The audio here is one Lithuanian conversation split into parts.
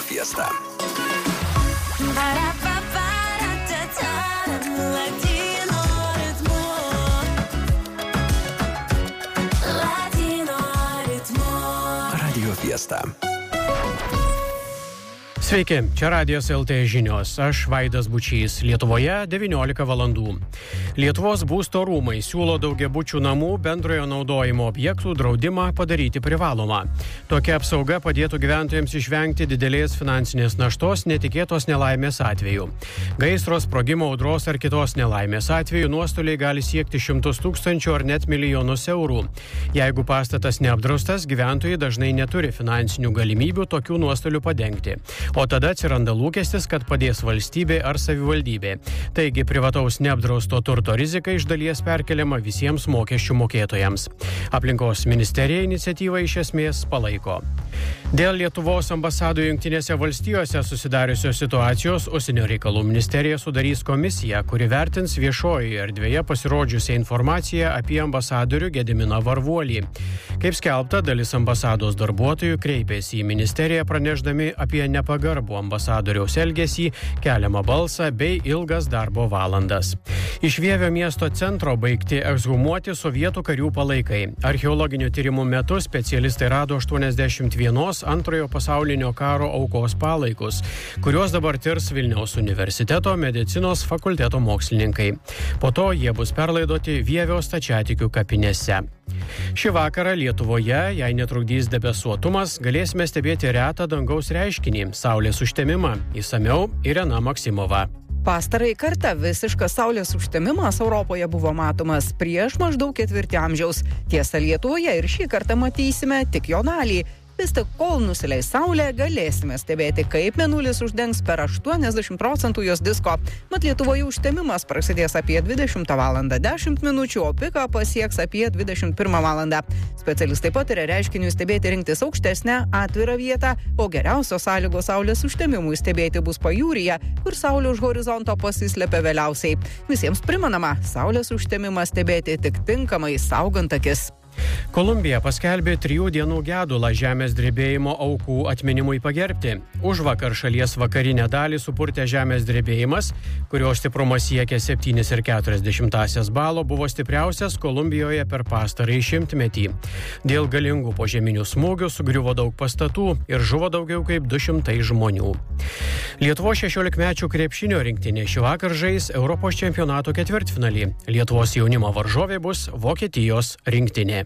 Fiesta. Radio Fiesta. Sveiki, čia Radijos LT žinios. Aš Vaidas Bučys. Lietuvoje 19 valandų. Lietuvos būsto rūmai siūlo daugiabučių namų bendrojo naudojimo objektų draudimą padaryti privalomą. Tokia apsauga padėtų gyventojams išvengti didelės finansinės naštos netikėtos nelaimės atveju. Gaisro, sprogimo, audros ar kitos nelaimės atveju nuostoliai gali siekti 100 000 ar net milijonus eurų. Jeigu pastatas neapdraustas, gyventojai dažnai neturi finansinių galimybių tokių nuostolių padengti. O tada atsiranda lūkestis, kad padės valstybė ar savivaldybė. Taigi privataus neapdrausto turto rizika iš dalies perkeliama visiems mokesčių mokėtojams. Aplinkos ministerija iniciatyvą iš esmės palaiko. Dėl Lietuvos ambasadų Jungtinėse valstijose susidariusios situacijos Užsienio reikalų ministerija sudarys komisiją, kuri vertins viešojoje erdvėje pasirodžiusią informaciją apie ambasadorių Gediminą Varvuolį. Kaip skelbta, dalis ambasados darbuotojų kreipėsi į ministeriją pranešdami apie nepagarbų ambasadoriaus elgesį, keliamą balsą bei ilgas darbo valandas. Iš Vievio miesto centro baigti ekshumuoti sovietų karių palaikai. Archeologinių tyrimų metu specialistai rado 81 antrojo pasaulinio karo aukos palaikus, kuriuos dabar tirs Vilniaus universiteto medicinos fakulteto mokslininkai. Po to jie bus perlaidoti Vievio stačiatikių kapinėse. Šį vakarą Lietuvoje, jei netrukdys debesuotumas, galėsime stebėti retą dangaus reiškinį – saulės užtemimą. Išsamiau Irena Maksimova. Pastarąjį kartą visiškas saulės užtemimas Europoje buvo matomas prieš maždaug ketvirtį amžiaus. Tiesa, Lietuvoje ir šį kartą matysime tik jo dalį. Vis tik, kol nusileis saulė, galėsime stebėti, kaip mėnulis uždengs per 80% jos disko. Mat Lietuvoje užtemimas prasidės apie 20 valandą 10 minučių, o piką pasieks apie 21 valandą. Specialistai pataria reiškiniui stebėti rinktis aukštesnę, atvirą vietą, o geriausios sąlygos saulės užtemimui stebėti bus pajūryje, kur saulė už horizonto pasislepia vėliausiai. Visiems primenama, saulės užtemimą stebėti tik tinkamai saugant akis. Kolumbija paskelbė 3 dienų gedulą žemės drebėjimo aukų atminimui pagerbti. Užvakar šalies vakarinę dalį supurtė žemės drebėjimas, kurio stiprumas siekė 7,4 balo, buvo stipriausias Kolumbijoje per pastarąjį šimtmetį. Dėl galingų požeminių smūgių sugriuvo daug pastatų ir žuvo daugiau kaip 200 žmonių. Lietuvos 16-mečių krepšinio rinktinė šį vakar žais Europos čempionato ketvirtfinalį. Lietuvos jaunimo varžovė bus Vokietijos rinktinė.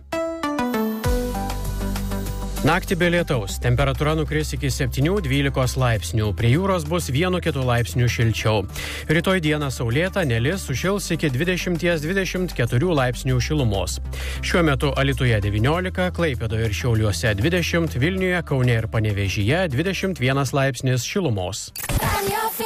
Naktį be lietaus, temperatūra nukris iki 7-12 laipsnių, prie jūros bus 1-2 laipsnių šilčiau. Rytoj dieną saulėta, nelis, sušils iki 20-24 laipsnių šilumos. Šiuo metu Alytuje 19, Klaipėdoje ir Šiauliuose 20, Vilniuje, Kaune ir Panevėžyje 21 laipsnis šilumos.